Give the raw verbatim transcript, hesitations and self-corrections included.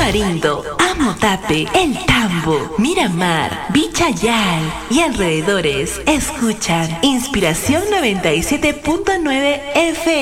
Tamarindo, Amotape, El Tambo, Miramar, Vichayal y alrededores escuchan Inspiración noventa y siete punto nueve F M.